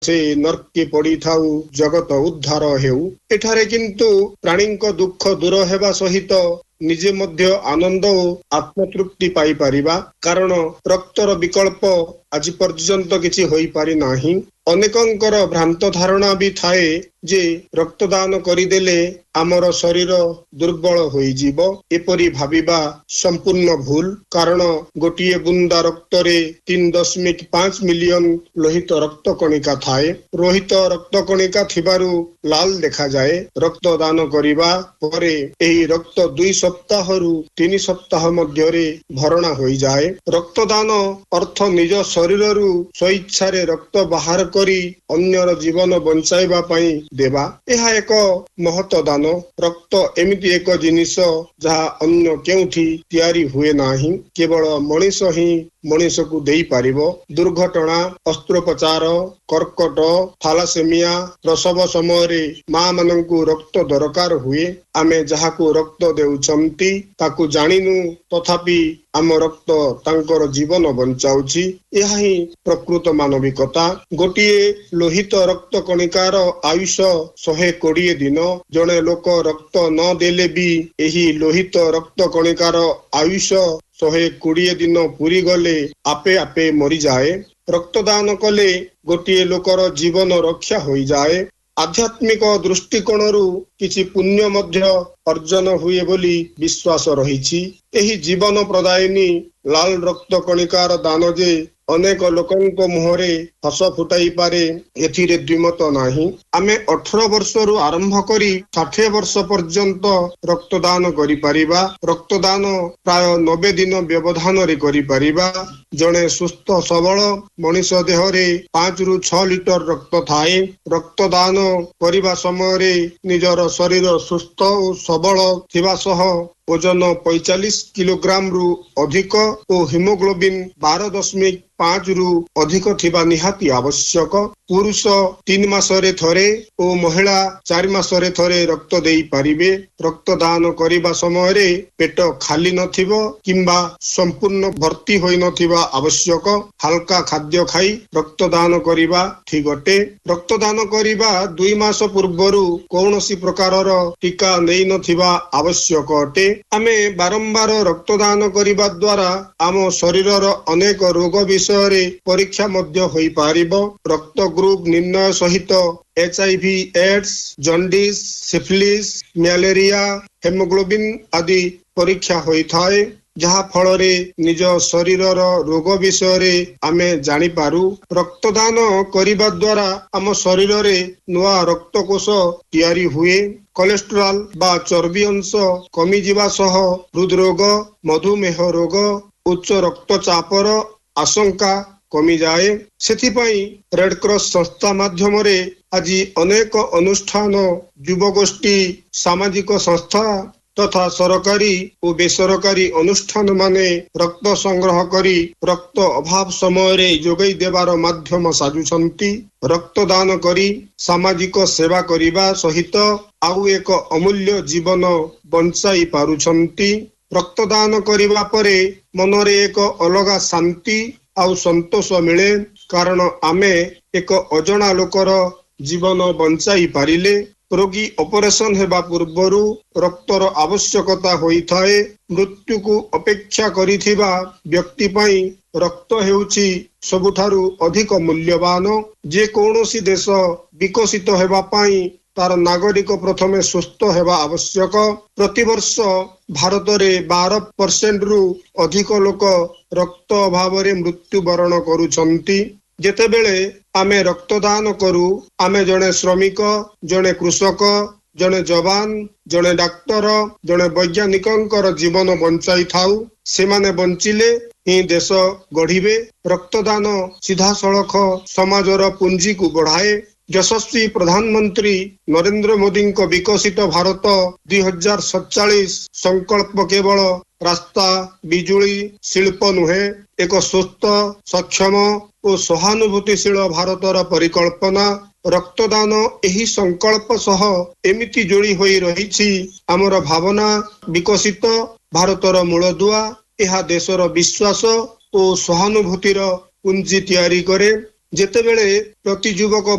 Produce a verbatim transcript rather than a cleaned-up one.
ସେ ନର୍କି ପଡ଼ିଥାଉ ଜଗତ ଉଦ୍ଧାର ହେଉ। ଏଠାରେ କିନ୍ତୁ ପ୍ରାଣୀଙ୍କ ଦୁଃଖ ଦୂର ହେବା ସହିତ ନିଜେ ମଧ୍ୟ ଆନନ୍ଦ ଓ ଆତ୍ମତୃପ୍ତି ପାଇପାରିବା। କାରଣ ରକ୍ତର ବିକଳ୍ପ ଆଜି ପର୍ଯ୍ୟନ୍ତ କିଛି ହୋଇପାରି ନାହିଁ। ଅନେକଙ୍କର ଭ୍ରାନ୍ତ ଧାରଣା ବି ଥାଏ ଯେ ରକ୍ତଦାନ କରିଦେଲେ ଆମର ଶରୀର ଦୁର୍ବଳ ହୋଇଯିବ। ଏପରି ଭାବିବା ସମ୍ପୂର୍ଣ୍ଣ ଭୁଲ। କାରଣ ଗୋଟିଏ ବୁନ୍ଦା ରକ୍ତରେ ତିନି ଦଶମିକ ପାଞ୍ଚ ମିଲିୟନ ଲୋହିତ ରକ୍ତ କଣିକା ଥାଏ। ରୋହିତ ରକ୍ତ କଣିକା ଥିବାରୁ ଲାଲ ଦେଖାଯାଏ। ରକ୍ତଦାନ କରିବା ପରେ ଏହି ରକ୍ତ ଦୁଇ ସପ୍ତାହରୁ ତିନି ସପ୍ତାହ ମଧ୍ୟରେ ଭରଣା ହୋଇଯାଏ। ରକ୍ତଦାନ ଅର୍ଥ ନିଜ ଶରୀରରୁ ସ୍ୱଇଚ୍ଛାରେ ରକ୍ତ ବାହାର କରି ଅନ୍ୟର ଜୀବନ ବଞ୍ଚାଇବା ପାଇଁ ଦେବା। ଏହା ଏକ ମହତ ଦାନ। ରକ୍ତ ଏମିତି ଏକ ଜିନିଷ ଯାହା ଅନ୍ୟ କେଉଁଠି ତିଆରି ହୁଏ ନାହିଁ। କେବଳ ମଣିଷ ହିଁ ମଣିଷକୁ ଦେଇପାରିବ। ଦୁର୍ଘଟଣା, ଅସ୍ତ୍ରୋପଚାର, କର୍କଟ, ଥାଲାସେମିଆ, ପ୍ରସବ ସମୟରେ ମା ମାନଙ୍କୁ ରକ୍ତ ଦରକାର ହୁଏ। ଆମେ ଯାହାକୁ ରକ୍ତ ଦେଉଛନ୍ତି ତାକୁ ଜାଣିନୁ, ତଥାପି ଆମ ରକ୍ତ ତାଙ୍କର ଜୀବନ ବଞ୍ଚାଉଛି। ଏହା ହିଁ ପ୍ରକୃତ ମାନବିକତା। ଗୋଟିଏ ଲୋହିତ ରକ୍ତ କଣିକାର ଆୟୁଷ ଶହେ କୋଡ଼ିଏ ଦିନ। ଜଣେ ଲୋକ ରକ୍ତ ନ ଦେଲେ ବି ଏହି ଲୋହିତ ରକ୍ତ କଣିକାର ଆୟୁଷ ଶହେ କୋଡ଼ିଏ ଦିନ ପୁରୀ ଗଲେ ଆପେ ଆପେ ମରିଯାଏ। ରକ୍ତଦାନ କଲେ ଗୋଟିଏ ଲୋକର ଜୀବନ ରକ୍ଷା ହୋଇଯାଏ। ଆଧ୍ୟାତ୍ମିକ ଦୃଷ୍ଟିକୋଣରୁ କିଛି ପୁଣ୍ୟ ମଧ୍ୟ ଅର୍ଜନ ହୁଏ ବୋଲି ବିଶ୍ୱାସ ରହିଛି। ଏହି ଜୀବନ ପ୍ରଦାୟିନୀ ଲାଲ ରକ୍ତ କଣିକାର ଦାନ ଯେ ଅନେକ ଲୋକଙ୍କ ମୁହଁରେ ହସ ଫୁଟାଇ ପାରେ, ଏଥିରେ ଦ୍ୱିମତ ନାହିଁ। ଆମେ ଅଠର ବର୍ଷରୁ ଆରମ୍ଭ କରି ଷାଠିଏ ବର୍ଷ ପର୍ଯ୍ୟନ୍ତ ରକ୍ତଦାନ କରିପାରିବା। ରକ୍ତଦାନ ପ୍ରାୟ ନବେ ଦିନ ବ୍ୟବଧାନରେ କରିପାରିବା। ଜଣେ ସୁସ୍ଥ ସବଳ ମଣିଷ ଦେହରେ ପାଞ୍ଚରୁ ଛଅ ଲିଟର ରକ୍ତ ଥାଏ। ରକ୍ତଦାନ କରିବା ସମୟରେ ନିଜର ଶରୀର ସୁସ୍ଥ ଓ ସବଳ ଥିବା ସହ ଓଜନ ପଇଁଚାଳିଶ କିଲୋଗ୍ରାମରୁ ଅଧିକ ଓ ହିମୋଗ୍ଲୋବିନ୍ ବାର ଦଶମିକ ପାଞ୍ଚ ରୁ ଅଧିକ ଥିବା ନିହାତି ଆବଶ୍ୟକ। ପୁରୁଷ ତିନି ମାସରେ ଥରେ ଓ ମହିଳା ଚାରି ମାସରେ ଥରେ ରକ୍ତ ଦେଇପାରିବେ। ରକ୍ତଦାନ କରିବା ସମୟରେ ପେଟ ଖାଲି ନଥିବ କିମ୍ବା ସମ୍ପୂର୍ଣ୍ଣ ଭର୍ତ୍ତି ହୋଇନଥିବା ଆବଶ୍ୟକ। ହାଲକା ଖାଦ୍ୟ ଖାଇ ରକ୍ତଦାନ କରିବା ଠିକ ଅଟେ। ରକ୍ତଦାନ କରିବା ଦୁଇ ମାସ ପୂର୍ବରୁ କୌଣସି ପ୍ରକାରର ଟିକା ନେଇନଥିବା ଆବଶ୍ୟକ ଅଟେ। ଆମେ ବାରମ୍ବାର ରକ୍ତଦାନ କରିବା ଦ୍ୱାରା ଆମ ଶରୀରର ଅନେକ ରୋଗ ବିଷୟରେ ପରୀକ୍ଷା ମଧ୍ୟ ହୋଇପାରିବ। ରକ୍ତ ଗ୍ରୁପ ନିର୍ଣ୍ଣୟ ସହିତ H I V AIDS, jaundice, syphilis, malaria, haemoglobin ଆଦି ପରୀକ୍ଷା ହୋଇଥାଏ, ଯାହା ଫଳରେ ନିଜ ଶରୀରର ରୋଗ ବିଷୟରେ ଆମେ ଜାଣିପାରୁ। ରକ୍ତଦାନ କରିବା ଦ୍ୱାରା ଆମ ଶରୀରରେ ନୂଆ ରକ୍ତକୋଷ ତିଆରି ହୁଏ। କୋଲେଷ୍ଟ୍ରଲ୍ ବା ଚର୍ବି ଅଂଶ କମିଯିବା ସହ ହୃଦରୋଗ, ମଧୁମେହ ରୋଗ, ଉଚ୍ଚ ରକ୍ତଚାପର ଆଶଙ୍କା କମିଯାଏ। ସେଥିପାଇଁ ରେଡକ୍ରସ ସଂସ୍ଥା ମାଧ୍ୟମରେ ଆଜି ଅନେକ ଅନୁଷ୍ଠାନ, ଯୁବଗୋଷ୍ଠୀ, ସାମାଜିକ ସଂସ୍ଥା ତଥା ସରକାରୀ ଓ ବେସରକାରୀ ଅନୁଷ୍ଠାନ ମାନେ ରକ୍ତ ସଂଗ୍ରହ କରି ରକ୍ତ ଅଭାବ ସମୟରେ ଯୋଗାଇ ଦେବାର ମାଧ୍ୟମ ସାଜୁଛନ୍ତି। ରକ୍ତଦାନ କରି ସାମାଜିକ ସେବା କରିବା ସହିତ ଆଉ ଏକ ଅମୂଲ୍ୟ ଜୀବନ ବଞ୍ଚାଇ ପାରୁଛନ୍ତି। ରକ୍ତଦାନ କରିବା ପରେ ମନରେ ଏକ ଅଲଗା ଶାନ୍ତି ଆଉ ସନ୍ତୋଷ ମିଳେ। କାରଣ ଆମେ ଏକ ଅଜଣା ଲୋକର ଜୀବନ ବଞ୍ଚାଇ ପାରିଲେ। ରୋଗୀ ଅପରେସନ ହେବା ପୂର୍ବରୁ ରକ୍ତର ଆବଶ୍ୟକତା ହୋଇଥାଏ। ମୃତ୍ୟୁକୁ ଅପେକ୍ଷା କରିଥିବା ବ୍ୟକ୍ତି ପାଇଁ ରକ୍ତ ହେଉଛି ସବୁଠାରୁ ଅଧିକ ମୂଲ୍ୟବାନ। ଯେ କୌଣସି ଦେଶ ବିକଶିତ ହେବା ପାଇଁ ତାର ନାଗରିକ ପ୍ରଥମେ ସୁସ୍ଥ ହେବା ଆବଶ୍ୟକ। ପ୍ରତିବର୍ଷ ଭାରତରେ ବାର ପରସେଣ୍ଟରୁ ଅଧିକ ଲୋକ ରକ୍ତ ଅଭାବରେ ମୃତ୍ୟୁବରଣ କରୁଛନ୍ତି। ଯେତେବେଳେ ଆମେ ରକ୍ତଦାନ କରୁ, ଆମେ ଜଣେ ଶ୍ରମିକ, ଜଣେ କୃଷକ, ଜଣେ ଯବାନ, ଜଣେ ଡାକ୍ତର, ଜଣେ ବୈଜ୍ଞାନିକଙ୍କର ଜୀବନ ବଞ୍ଚାଇଥାଉ। ସେମାନେ ବଞ୍ଚିଲେ ହିଁ ଦେଶ ଗଢିବେ। ରକ୍ତଦାନ ସିଧାସଳଖ ସମାଜର ପୁଞ୍ଜିକୁ ବଢାଏ। ଯଶସ୍ୱୀ ପ୍ରଧାନମନ୍ତ୍ରୀ ନରେନ୍ଦ୍ର ମୋଦିଙ୍କ ବିକଶିତ ଭାରତ ଦୁଇ ହଜାର ସତଚାଳିଶ ସଂକଳ୍ପ କେବଳ ରାସ୍ତା, ବିଜୁଳି, ଶିଳ୍ପ ନୁହେଁ, ଏକ ସୁସ୍ଥ, ସକ୍ଷମ ଓ ସହାନୁଭୂତିଶୀଳ ଭାରତର ପରିକଳ୍ପନା। ରକ୍ତଦାନ ଏହି ସଂକଳ୍ପ ସହ ଏମିତି ଯୋଡ଼ି ହୋଇ ରହିଛି। ଆମର ଭାବନା ବିକଶିତ ଭାରତର ମୂଳଦୁଆ। ଏହା ଦେଶର ବିଶ୍ୱାସ ଓ ସହାନୁଭୂତିର ପୁଞ୍ଜି ତିଆରି କରେ। ଯେତେବେଳେ ପ୍ରତି ଯୁବକ